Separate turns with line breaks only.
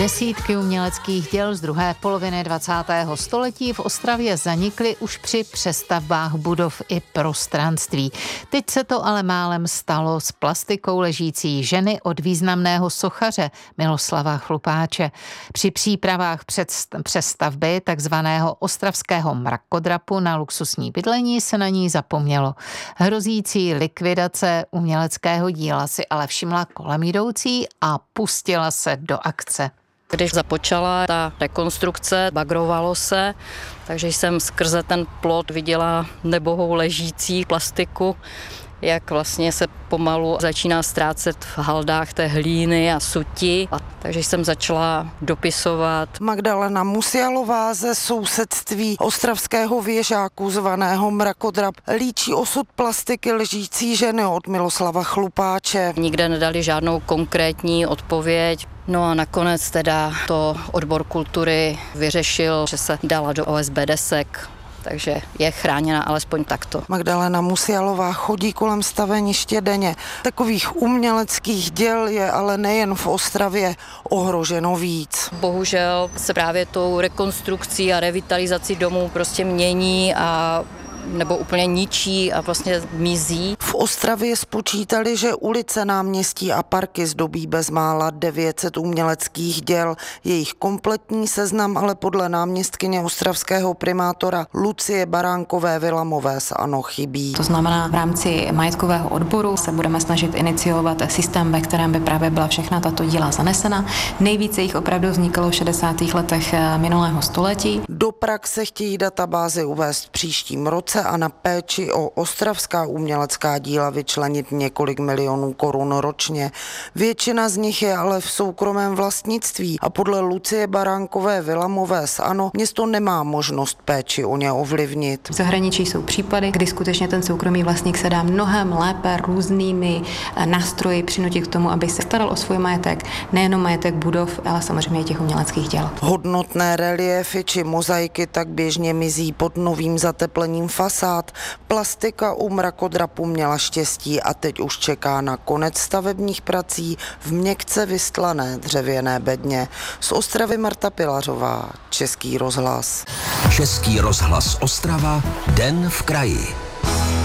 Desítky uměleckých děl z druhé poloviny 20. století v Ostravě zanikly už při přestavbách budov i prostranství. Teď se to ale málem stalo s plastikou ležící ženy od významného sochaře Miloslava Chlupáče. Při přípravách přestavby takzvaného ostravského mrakodrapu na luxusní bydlení se na ní zapomnělo. Hrozící likvidace uměleckého díla si ale všimla kolem jdoucí a pustila se do akce.
Když započala ta rekonstrukce, bagrovalo se, takže jsem skrze ten plot viděla nebohou ležící plastiku, jak vlastně se pomalu začíná ztrácet v haldách té hlíny a suti. Takže jsem začala dopisovat.
Magdalena Musialová ze sousedství ostravského věžáku zvaného Mrakodrap líčí osud plastiky ležící ženy od Miloslava Chlupáče.
Nikde nedali žádnou konkrétní odpověď. No a nakonec teda to odbor kultury vyřešil, že se dala do OSB desek. Takže je chráněna alespoň takto.
Magdalena Musialová chodí kolem staveniště denně. Takových uměleckých děl je ale nejen v Ostravě ohroženo víc.
Bohužel se právě tou rekonstrukcí a revitalizací domů prostě mění a nebo úplně ničí a vlastně mizí.
V Ostravě spočítali, že ulice, náměstí a parky zdobí bezmála 900 uměleckých děl. Jejich kompletní seznam ale podle náměstkyně ostravského primátora Lucie Baránkové Vilamové z ANO chybí.
To znamená, v rámci majetkového odboru se budeme snažit iniciovat systém, ve kterém by právě byla všechna tato díla zanesena. Nejvíce jich opravdu vznikalo v 60. letech minulého století.
Do praxe chtějí databázy uvést v příštím roce a na péči o ostravská umělecká díla vyčlenit několik milionů korun ročně. Většina z nich je ale v soukromém vlastnictví a podle Lucie Baránkové Vilamové z ANO město nemá možnost péči o ně ovlivnit.
V zahraničí jsou případy, kdy skutečně ten soukromý vlastník se dá mnohem lépe různými nástroji přinutit k tomu, aby se staral o svůj majetek, nejenom majetek budov, ale samozřejmě i těch uměleckých děl.
Hodnotné reliéfy či mozaiky tak běžně mizí pod novým zateplením fasád. Plastika u mrakodrapu měla štěstí a teď už čeká na konec stavebních prací v měkce vystlané dřevěné bedně. Z Ostravy Marta Pilařová, Český rozhlas.
Český rozhlas Ostrava, Den v kraji.